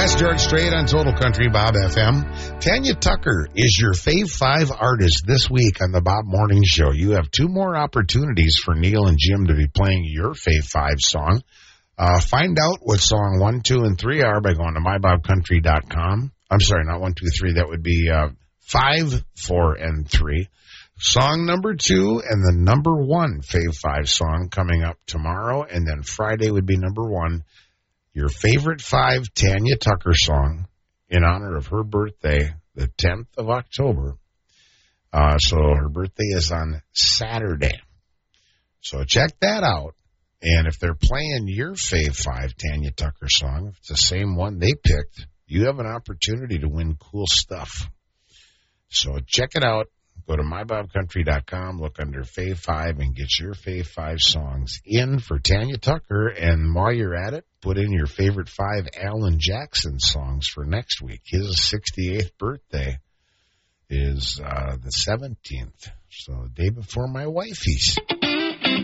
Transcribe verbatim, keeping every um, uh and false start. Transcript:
That's George Strait on Total Country Bob F M. Tanya Tucker is your Fave five artist this week on the Bob Morning Show. You have two more opportunities for Neil and Jim to be playing your Fave five song. Uh, find out what song one, two, and three are by going to my bob country dot com. I'm sorry, not one, two, three. That would be uh, five, four, and three. Song number two and the number one Fave five song coming up tomorrow, and then Friday would be number one. Your favorite five Tanya Tucker song in honor of her birthday, the tenth of October. Uh, so her birthday is on Saturday. So check that out. And if they're playing your Fave five Tanya Tucker song, if it's the same one they picked, you have an opportunity to win cool stuff. So check it out. Go to my bob country dot com, look under Fave five, and get your Fave five songs in for Tanya Tucker. And while you're at it, put in your favorite five Alan Jackson songs for next week. His sixty-eighth birthday is uh, the seventeenth, so the day before my wifey's.